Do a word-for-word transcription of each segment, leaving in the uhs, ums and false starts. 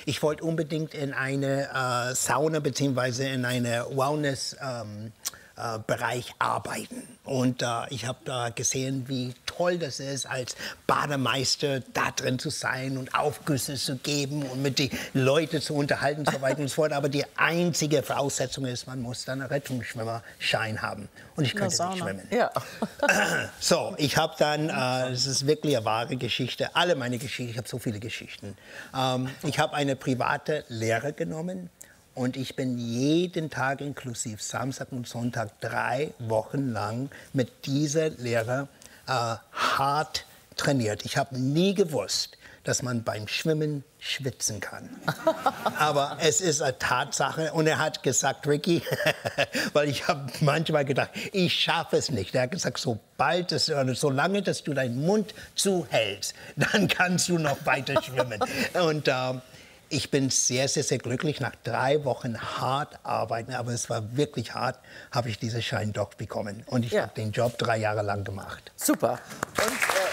ich wollte unbedingt in eine äh, Sauna bzw. in eine Wellness ähm, äh, Bereich arbeiten. Und äh, ich habe da gesehen, wie toll das ist, als Bademeister da drin zu sein und Aufgüsse zu geben und mit den Leuten zu unterhalten und so weiter und so fort. Aber die einzige Voraussetzung ist, man muss dann einen Rettungsschwimmerschein haben. Und ich könnte nicht schwimmen. Ja. So, ich habe dann, äh, es ist wirklich eine wahre Geschichte, alle meine Geschichten, ich habe so viele Geschichten. Ähm, ich habe eine private Lehre genommen. Und ich bin jeden Tag inklusive Samstag und Sonntag drei Wochen lang mit dieser Lehrer äh, hart trainiert. Ich habe nie gewusst, dass man beim Schwimmen schwitzen kann. Aber es ist eine Tatsache. Und er hat gesagt, Ricky, weil ich habe manchmal gedacht, ich schaffe es nicht. Er hat gesagt, sobald es, solange dass du deinen Mund zuhältst, dann kannst du noch weiter schwimmen. Und äh, ich bin sehr, sehr, sehr glücklich. Nach drei Wochen hart arbeiten, aber es war wirklich hart, habe ich diesen Schein doch bekommen. Und ich ja. habe den Job drei Jahre lang gemacht. Super. Und, äh,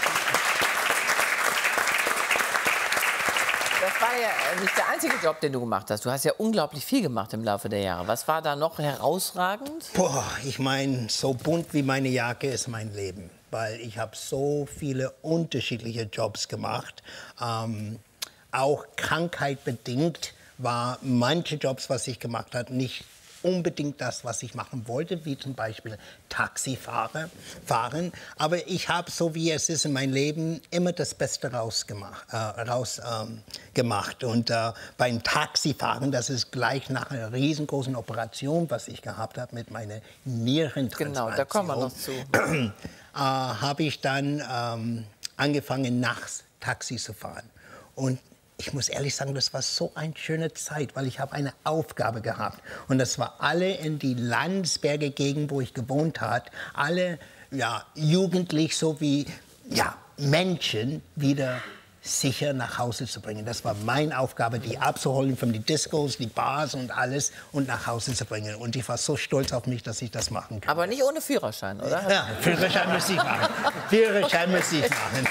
das war ja nicht der einzige Job, den du gemacht hast. Du hast ja unglaublich viel gemacht im Laufe der Jahre. Was war da noch herausragend? Boah, ich meine, so bunt wie meine Jacke ist mein Leben. Weil ich habe so viele unterschiedliche Jobs gemacht. Ähm, Auch krankheitbedingt war manche Jobs, was ich gemacht habe, nicht unbedingt das, was ich machen wollte, wie zum Beispiel Taxifahrer fahren. Aber ich habe, so wie es ist in meinem Leben, immer das Beste rausgemacht. Äh, raus, ähm, gemacht. Und äh, beim Taxifahren, das ist gleich nach einer riesengroßen Operation, was ich gehabt habe mit meiner Nierentransplantation. Genau, da kommen wir noch zu. äh, habe ich dann ähm, angefangen, nachts Taxi zu fahren. Und ich muss ehrlich sagen, das war so eine schöne Zeit, weil ich habe eine Aufgabe gehabt. Und das war alle in die Landsberger Gegend, wo ich gewohnt habe, alle ja, jugendlich sowie ja, Menschen wieder sicher nach Hause zu bringen. Das war meine Aufgabe, die abzuholen von den Discos, die Bars und alles und nach Hause zu bringen. Und ich war so stolz auf mich, dass ich das machen kann. Aber nicht ohne Führerschein, oder? Ja, Führerschein muss ich machen. Führerschein muss ich machen.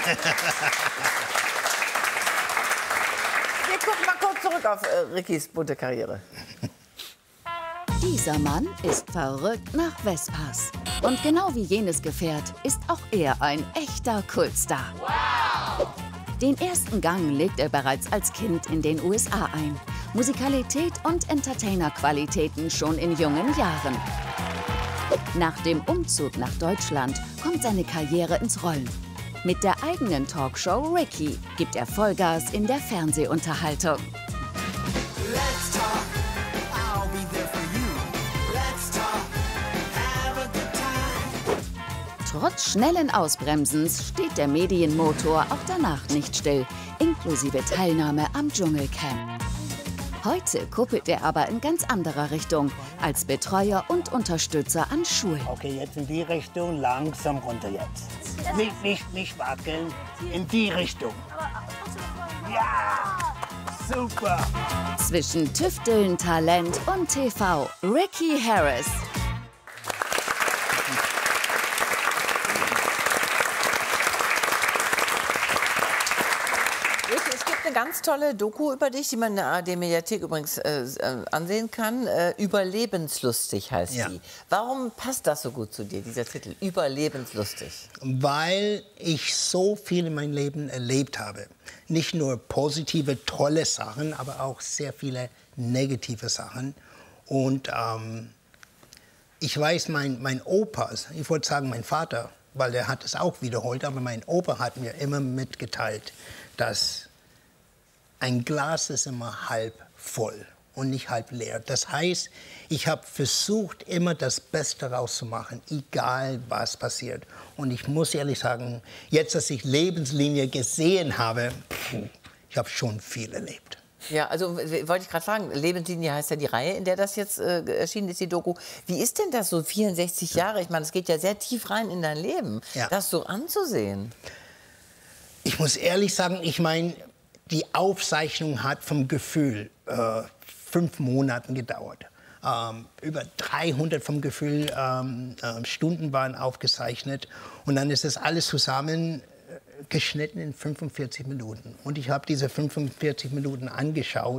Guck mal kurz zurück auf äh, Rickys bunte Karriere. Dieser Mann ist verrückt nach Vespas. Und genau wie jenes Gefährt ist auch er ein echter Kultstar. Wow! Den ersten Gang legt er bereits als Kind in den U S A ein. Musikalität und Entertainer-Qualitäten schon in jungen Jahren. Nach dem Umzug nach Deutschland kommt seine Karriere ins Rollen. Mit der eigenen Talkshow Ricky gibt er Vollgas in der Fernsehunterhaltung. Let's talk, I'll be there for you. Let's talk, have a good time. Trotz schnellen Ausbremsens steht der Medienmotor auch danach nicht still, inklusive Teilnahme am Dschungelcamp. Heute kuppelt er aber in ganz anderer Richtung, als Betreuer und Unterstützer an Schulen. Okay, jetzt in die Richtung, langsam runter jetzt. Nicht, nicht, nicht wackeln, in die Richtung. Ja, super. Zwischen Tüfteln, Talent und T V, Ricky Harris. Es gibt eine ganz tolle Doku über dich, die man in der A R D-Mediathek übrigens äh, ansehen kann. Äh, Überlebenslustig heißt ja. die. Warum passt das so gut zu dir, dieser Titel? Überlebenslustig. Weil ich so viel in meinem Leben erlebt habe. Nicht nur positive, tolle Sachen, aber auch sehr viele negative Sachen. Und ähm, ich weiß, mein, mein Opa, ich wollte sagen mein Vater, weil der hat es auch wiederholt, aber mein Opa hat mir immer mitgeteilt, dass ein Glas ist immer halb voll und nicht halb leer. Das heißt, ich habe versucht, immer das Beste rauszumachen, egal was passiert. Und ich muss ehrlich sagen, jetzt, dass ich Lebenslinie gesehen habe, pff, ich habe schon viel erlebt. Ja, also wollte ich gerade fragen, Lebenslinie heißt ja die Reihe, in der das jetzt äh, erschienen ist, die Doku. Wie ist denn das so, vierundsechzig Jahre? Ich meine, es geht ja sehr tief rein in dein Leben, ja. das so anzusehen. Ich muss ehrlich sagen, ich meine, die Aufzeichnung hat vom Gefühl äh, fünf Monaten gedauert. Ähm, über dreihundert vom Gefühl ähm, äh, Stunden waren aufgezeichnet. Und dann ist das alles zusammen äh, geschnitten in fünfundvierzig Minuten. Und ich habe diese fünfundvierzig Minuten angeschaut.